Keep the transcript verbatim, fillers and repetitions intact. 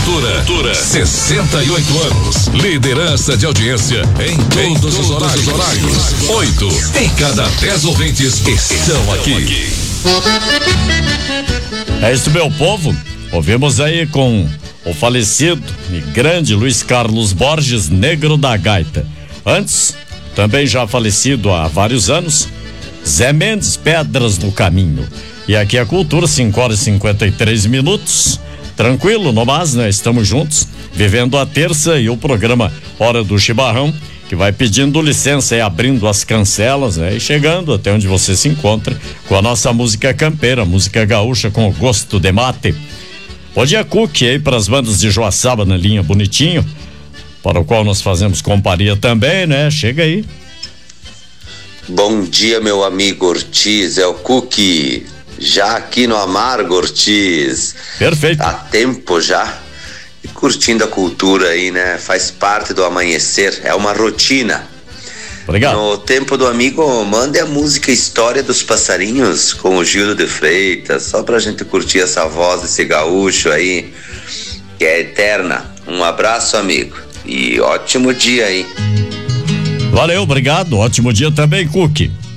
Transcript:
Cultura. Cultura. sessenta e oito anos. Liderança de audiência em todos, todos os horários. Os horários. Oito em cada dez ouvintes estão aqui. É isso, meu povo. Ouvimos aí com o falecido e grande Luiz Carlos Borges, Negro da Gaita. Antes, também já falecido há vários anos, Zé Mendes, Pedras no Caminho. E aqui a Cultura, cinco horas e cinquenta e três minutos. Tranquilo, no mais, né? Estamos juntos, vivendo a terça e o programa Hora do Chimarrão, que vai pedindo licença e abrindo as cancelas, né? E chegando até onde você se encontra com a nossa música campeira, música gaúcha com gosto de mate. Bom dia, Cook, aí para as bandas de Joaçaba na linha Bonitinho, para o qual nós fazemos companhia também, né? Chega aí. Bom dia, meu amigo Ortiz, é o Cook, já aqui no Amargo, Ortiz. Perfeito. Há tempo já, e curtindo a cultura aí, né? Faz parte do amanhecer, é uma rotina. Obrigado. No tempo do amigo, mande a música História dos Passarinhos com o Gildo de Freitas, só pra gente curtir essa voz desse gaúcho aí, que é eterna. Um abraço, amigo, e ótimo dia aí. Valeu, obrigado, ótimo dia também, Cook.